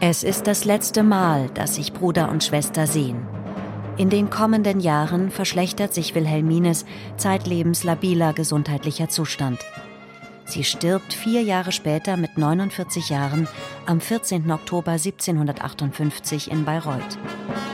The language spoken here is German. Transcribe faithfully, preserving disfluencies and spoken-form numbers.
Es ist das letzte Mal, dass sich Bruder und Schwester sehen. In den kommenden Jahren verschlechtert sich Wilhelmines zeitlebens labiler gesundheitlicher Zustand. Sie stirbt vier Jahre später mit neunundvierzig Jahren am vierzehnten Oktober siebzehnhundertachtundfünfzig in Bayreuth.